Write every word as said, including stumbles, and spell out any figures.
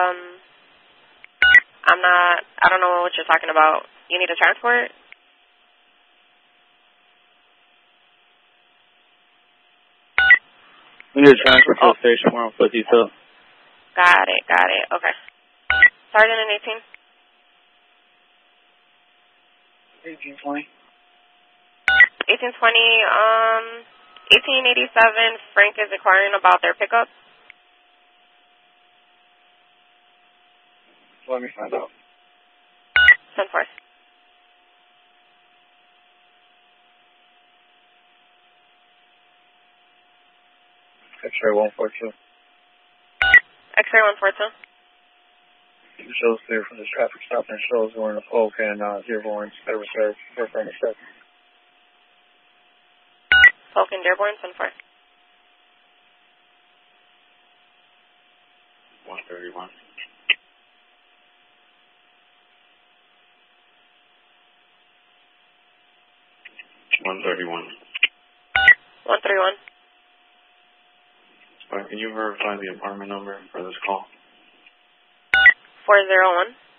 Um, I'm not, I don't know what you're talking about. You need a transport? We need a transport to oh. the station. We're on foot detail. Got it, got it. Okay. Sergeant and eighteen? eighteen twenty. eighteen twenty, um, eighteen eighty-seven, Frank is inquiring about their pickup. Let me find out. ten four. X-ray one four two. X-ray one four two. It shows clear from this traffic stop and shows we're in a Polk and uh, Dearborn service serve for front of second. Polk and Dearborn, ten four. one thirty-one. one thirty-one. one thirty-one. Sorry, can you verify the apartment number for this call? four zero one.